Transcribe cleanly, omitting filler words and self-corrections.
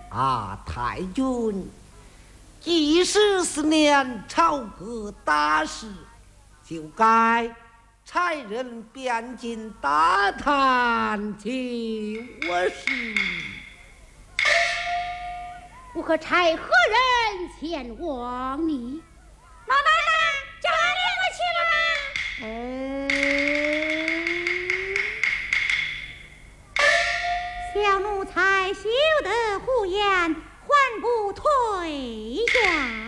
太君，既是思念朝歌大事，就该差人边境打探其我事。 我可差何人前往你？ 老奶奶，叫俺领了去了。小奴才休得胡言，还不退下。